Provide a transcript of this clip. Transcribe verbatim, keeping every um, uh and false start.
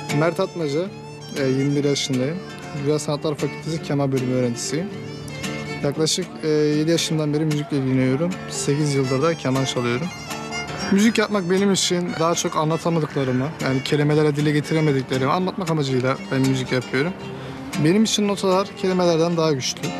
Mert Atmaca, e, yirmi bir yaşındayım. Güzel Sanatlar Fakültesi Keman Bölümü öğrencisiyim. Yaklaşık e, yedi yaşından beri müzikle ilgileniyorum. sekiz yıldır da keman çalıyorum. Müzik yapmak benim için daha çok anlatamadıklarımı, yani kelimelere dile getiremediklerimi anlatmak amacıyla ben müzik yapıyorum. Benim için notalar kelimelerden daha güçlü.